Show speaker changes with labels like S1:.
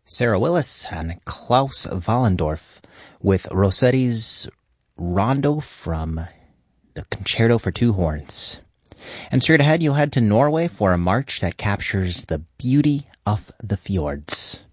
S1: Sarah Willis and Klaus Wallendorf with Rossetti's Rondo from the Concerto for Two Horns. And straight ahead, you'll head to Norway for a march that captures the beauty of the fjords.